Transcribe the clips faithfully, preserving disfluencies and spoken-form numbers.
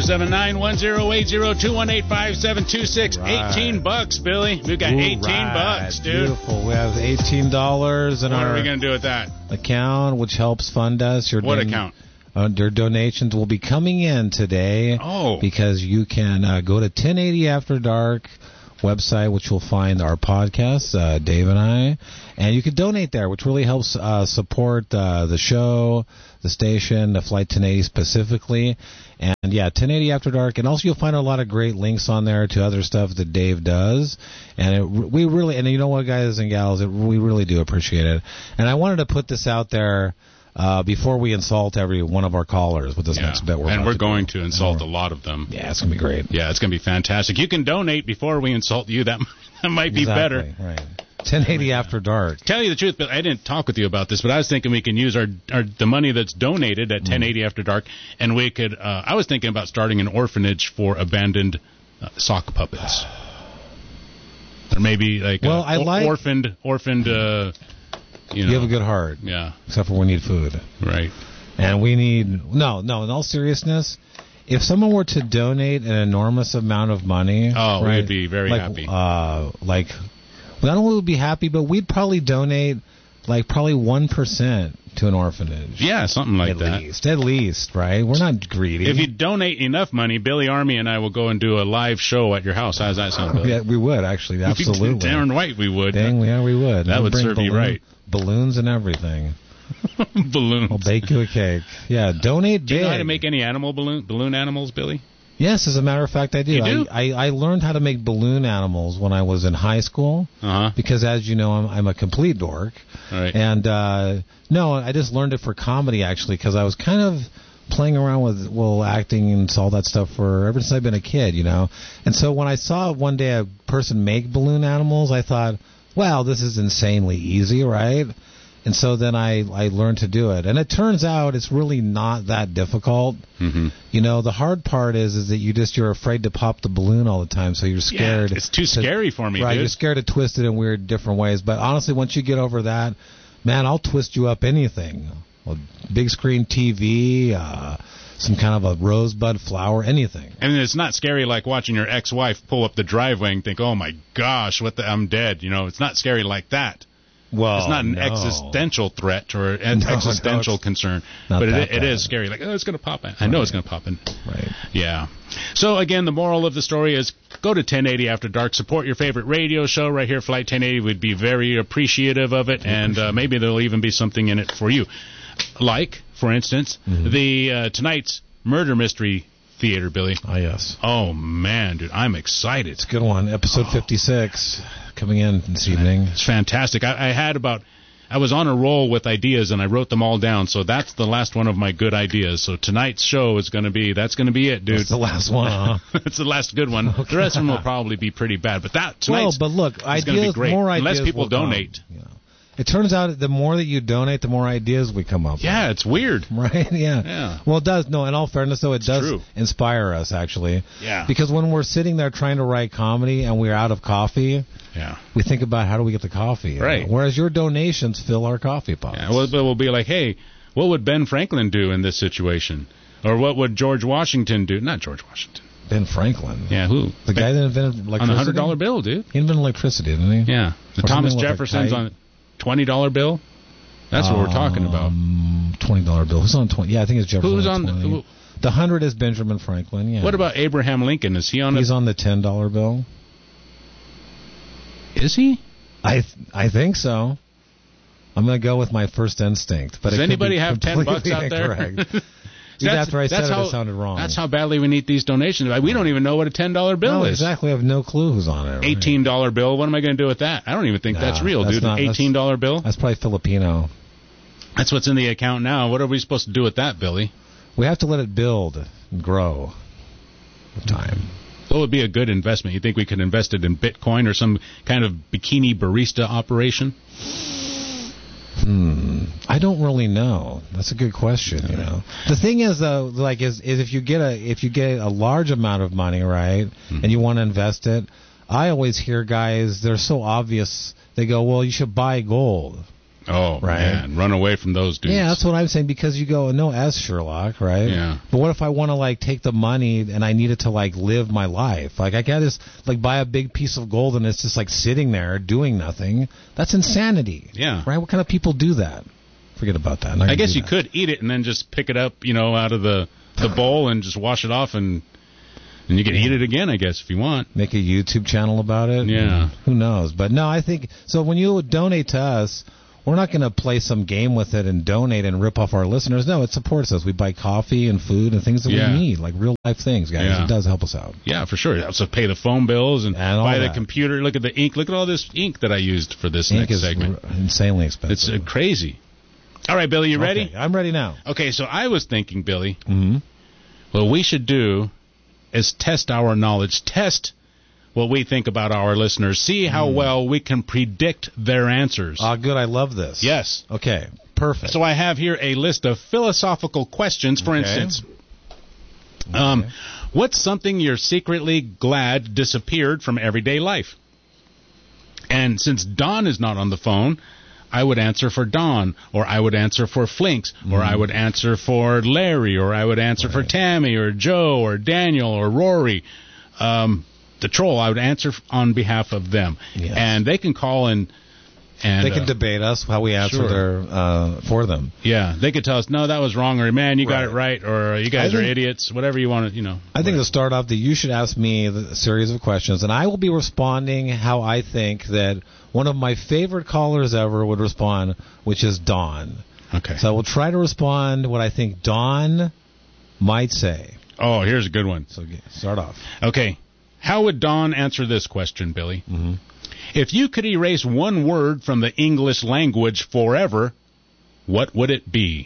seven nine, one zero eight zero, two one eight, five seven two six. Right. eighteen bucks, Billy. We've got Ooh, eighteen right. bucks, dude. Beautiful. We have eighteen dollars in what our are we going to do with that? account, which helps fund us. Your what don- account? Uh, your donations will be coming in today. Oh. Because you can uh, go to ten eighty After Dark website, which you'll find our podcast, uh, Dave and I, and you can donate there, which really helps uh, support uh, the show, the station, the Flight ten eighty specifically. And yeah, ten eighty After Dark, and also you'll find a lot of great links on there to other stuff that Dave does. And it, we really, and you know what, guys and gals, it, we really do appreciate it. And I wanted to put this out there Uh, before we insult every one of our callers with this yeah. next bit. We're and we're to going do. to insult a lot of them. Yeah, it's going to be great. Yeah, it's going to be fantastic. You can donate before we insult you. That, that might be exactly, better. Right. ten eighty After Dark. Tell you the truth, but I didn't talk with you about this, but I was thinking we can use our, our the money that's donated at ten eighty After Dark, and we could, uh, I was thinking about starting an orphanage for abandoned uh, sock puppets. Or maybe like well, uh, I like orphaned, orphaned, uh, You, know. you have a good heart. Yeah. Except for we need food. Right. And we need... No, no, in all seriousness, if someone were to donate an enormous amount of money... Oh, right, we'd be very like, happy. Uh, like, not only would we be happy, but we'd probably donate, like, probably one percent to an orphanage. Yeah, something like at that. At least, at least, right? We're not greedy. If you donate enough money, Billy Army and I will go and do a live show at your house. How does that sound, Billy? Yeah, we would, actually. Absolutely. Darn right we would. Dang, yeah, we would. That We'd would serve balloon, you right. Balloons and everything. Balloons. I'll bake you a cake. Yeah, donate big. Do you know how to make any animal balloon balloon animals, Billy? Yes, as a matter of fact, I do. You do? I, I, I learned how to make balloon animals when I was in high school. Uh-huh. Because, as you know, I'm, I'm a complete dork. Right. And, uh, no, I just learned it for comedy, actually, because I was kind of playing around with, well, acting and all that stuff for ever since I've been a kid, you know. And so when I saw one day a person make balloon animals, I thought, wow, this is insanely easy, right? And so then I, I learned to do it. And it turns out it's really not that difficult. Mm-hmm. You know, the hard part is is that you just, you're afraid to pop the balloon all the time, so you're scared. Yeah, it's too to, scary for me, right, dude. You're scared to twist it in weird, different ways. But honestly, once you get over that, man, I'll twist you up anything. A big screen T V, uh, some kind of a rosebud flower, anything. And it's not scary like watching your ex-wife pull up the driveway and think, oh, my gosh, what the, I'm dead. You know, it's not scary like that. Well, it's not an no. existential threat or an no, existential no, concern, but it, it is scary. Like, oh, it's going to pop in. I know right. it's going to pop in. Right. Yeah. So, again, the moral of the story is go to ten eighty After Dark. Support your favorite radio show right here, Flight ten eighty. We'd be very appreciative of it, and uh, maybe there'll even be something in it for you. Like, for instance, mm-hmm. the uh, tonight's Murder Mystery Theater, Billy. Oh, yes. Oh, man, dude, I'm excited. It's a good one. Episode oh. fifty-six coming in this evening. It's fantastic. I, I had about... I was on a roll with ideas, and I wrote them all down, so that's the last one of my good ideas. So tonight's show is going to be... That's going to be it, dude. That's the last one, huh? That's the last good one. Okay. The rest of them will probably be pretty bad, but that tonight's well, but look, is ideas, going to be great. More ideas Unless people will donate. Come, you know. It turns out the more that you donate, the more ideas we come up with. Yeah, it's weird. Right? Yeah. Yeah. Well, it does. No, in all fairness, though, it it's does true. inspire us, actually. Yeah. Because when we're sitting there trying to write comedy and we're out of coffee, yeah, we think about how do we get the coffee. Right. Know? Whereas your donations fill our coffee pots. Yeah, well, we'll be like, hey, what would Ben Franklin do in this situation? Or what would George Washington do? Not George Washington. Ben Franklin. Yeah, who? The ben, guy that invented electricity? On the one hundred dollar bill, dude. He invented electricity, didn't he? Yeah. The or Thomas Jefferson's on twenty dollar bill. That's what um, we're talking about. twenty dollar bill. Who's on twenty? Yeah, I think it's Jefferson. Who's on the the... Who, the one hundred is Benjamin Franklin, yeah. What about Abraham Lincoln? Is he on He's a, on the ten dollar bill. Is he? I th- I think so. I'm going to go with my first instinct. But Does it anybody could be have ten bucks out there? Even after I said it, how, it sounded wrong. That's how badly we need these donations. We don't even know what a ten dollar bill no, is. Exactly. I have no clue who's on it. Right? eighteen dollar bill. What am I going to do with that? I don't even think nah, that's real, that's dude. Not, An eighteen dollar that's, bill? That's probably Filipino. That's what's in the account now. What are we supposed to do with that, Billy? We have to let it build and grow with time. What would be a good investment? You think we could invest it in Bitcoin or some kind of bikini barista operation? Hmm. I don't really know. That's a good question. You know, the thing is though, like, is is if you get a if you get a large amount of money, right, mm-hmm. and you want to invest it, I always hear guys, they're so obvious. They go, well, you should buy gold. Oh, right? man. Run away from those dudes. Yeah, that's what I'm saying, because you go, no S, Sherlock, right? Yeah. But what if I want to, like, take the money and I need it to, like, live my life? Like, I can't just, like, buy a big piece of gold and it's just, like, sitting there doing nothing. That's insanity. Yeah. Right? What kind of people do that? Forget about that. I guess you that. could eat it and then just pick it up, you know, out of the, the bowl and just wash it off, and and you can eat it again, I guess, if you want. Make a YouTube channel about it. Yeah. Who knows? But no, I think, so when you donate to us, we're not going to play some game with it and donate and rip off our listeners. No, it supports us. We buy coffee and food and things that yeah. we need, like real life things, guys. Yeah. It does help us out. Yeah, for sure. Also pay the phone bills and, and buy the that. computer. Look at the ink. Look at all this ink that I used for this ink next is segment. R- insanely expensive. It's uh, crazy. All right, Billy, you ready? Okay, I'm ready now. Okay, so I was thinking, Billy, mm-hmm. what we should do is test our knowledge, test what we think about our listeners, see how mm. well we can predict their answers. Ah, uh, good. I love this. Yes. Okay, perfect. So I have here a list of philosophical questions. For okay. instance, okay. um, what's something you're secretly glad disappeared from everyday life? And since Don is not on the phone, I would answer for Don, or I would answer for Flinks, or mm. I would answer for Larry, or I would answer right. for Tammy, or Joe, or Daniel, or Rory. Um, the troll, I would answer on behalf of them. Yes. And they can call and... and they can uh, debate us, how we answer sure. their, uh, for them. Yeah, they could tell us, no, that was wrong, or man, you got right. it right, or you guys think, are idiots, whatever you want to, you know. I right. think to start off, that you should ask me a series of questions, and I will be responding how I think that one of my favorite callers ever would respond, which is Don. Okay. So I will try to respond what I think Don might say. Oh, here's a good one. So start off. Okay. How would Don answer this question, Billy? Mm-hmm. If you could erase one word from the English language forever, what would it be?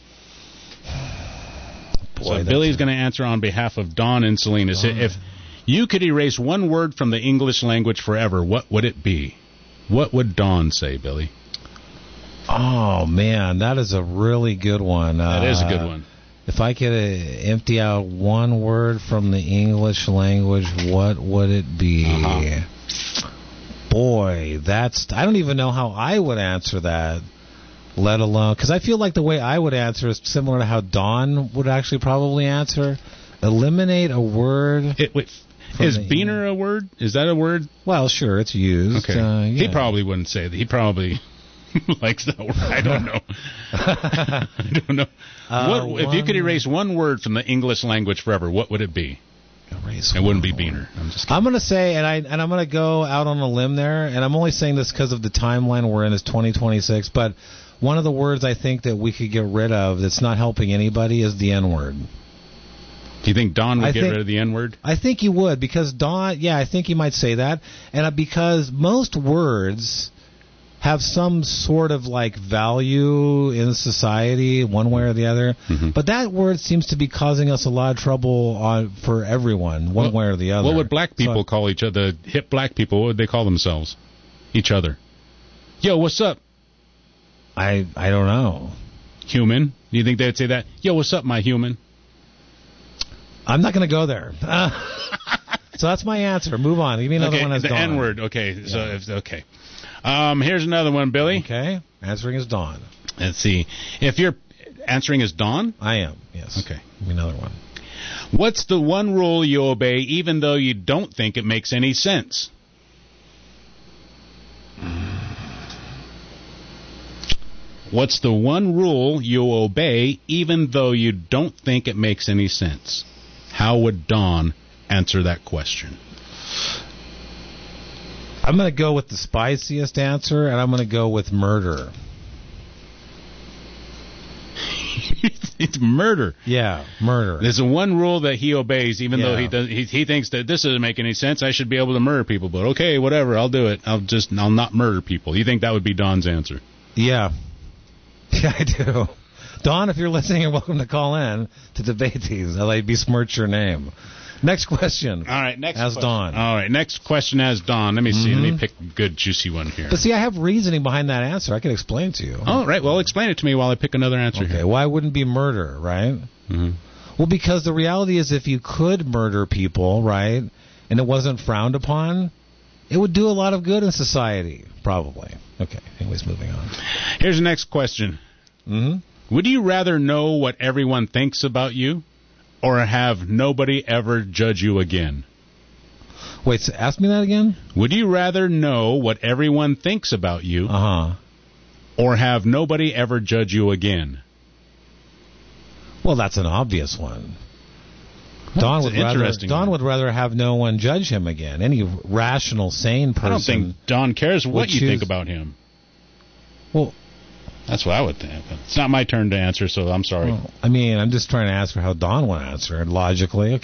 Boy, so Billy's going to answer on behalf of Don and Salinas. Don. If you could erase one word from the English language forever, what would it be? What would Don say, Billy? Oh, man, that is a really good one. That uh, is a good one. If I could uh, empty out one word from the English language, what would it be? Uh-huh. Boy, that's... I don't even know how I would answer that, let alone... Because I feel like the way I would answer is similar to how Don would actually probably answer. Eliminate a word... It, wait, is Beaner a word? Is that a word? Well, sure, it's used. Okay. Uh, yeah. He probably wouldn't say that. He probably... likes that word. I don't know. I don't know. Uh, what, if you could erase one word from the English language forever, what would it be? Erase it wouldn't be Beaner. I'm just kidding. I'm going to say, and I and I'm going to go out on a limb there, and I'm only saying this because of the timeline we're in is twenty twenty-six. But one of the words I think that we could get rid of that's not helping anybody is the N word. Do you think Don would I get think, rid of the N word? I think he would, because Don. Yeah, I think he might say that, and uh, because most words have some sort of like value in society, one way or the other. Mm-hmm. But that word seems to be causing us a lot of trouble on, for everyone, one well, way or the other. What would black people so, call each other? The hip black people, what would they call themselves? Each other. Yo, what's up? I I don't know. Human? Do you think they'd say that? Yo, what's up, my human? I'm not going to go there. Uh, so that's my answer. Move on. Give me another okay, one as the Dawn. N word. Okay, yeah. so if, okay. Um, here's another one, Billy. Okay. Answering is Dawn. Let's see. If you're answering is Dawn? I am, yes. Okay. Give me another one. What's the one rule you obey even though you don't think it makes any sense? What's the one rule you obey even though you don't think it makes any sense? How would Dawn answer that question? I'm going to go with the spiciest answer, and I'm going to go with murder. It's murder. Yeah, murder. There's a one rule that he obeys, even yeah. though he does. He, he thinks that this doesn't make any sense. I should be able to murder people, but okay, whatever. I'll do it. I'll just I'll not murder people. You think that would be Don's answer? Yeah, yeah, I do. Don, if you're listening, you're welcome to call in to debate these. I'll besmirch your name. Next question. All right, next as question. Dawn. All right, next question as Dawn. Let me see. Mm-hmm. Let me pick a good, juicy one here. But see, I have reasoning behind that answer. I can explain to you. All right, well, explain it to me while I pick another answer okay, here. why wouldn't it be murder, right? Mm-hmm. Well, because the reality is if you could murder people, right, and it wasn't frowned upon, it would do a lot of good in society, probably. Okay, anyways, moving on. Here's the next question. Mm-hmm. Would you rather know what everyone thinks about you or have nobody ever judge you again? Wait, so ask me that again? Would you rather know what everyone thinks about you Uh-huh. or have nobody ever judge you again? Well, that's an obvious one. Well, Don that's would an rather interesting Don one. would rather have no one judge him again. Any rational, sane person. I don't think Don cares what would you choose- think about him. Well, That's what I would think. It's not my turn to answer, so I'm sorry. well, I mean, I'm just trying to ask for how Don would answer it logically.